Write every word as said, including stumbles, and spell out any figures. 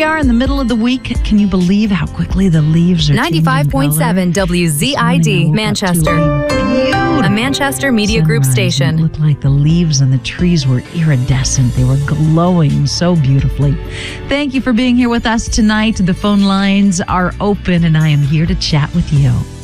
are in the middle of the week. Can you believe how quickly the leaves are ninety-five point seven W Z I D, Manchester. A Manchester Media Group station. It looked like the leaves on the trees were iridescent. They were glowing so beautifully. Thank you for being here with us tonight. The phone lines are open, and I am here to chat with you.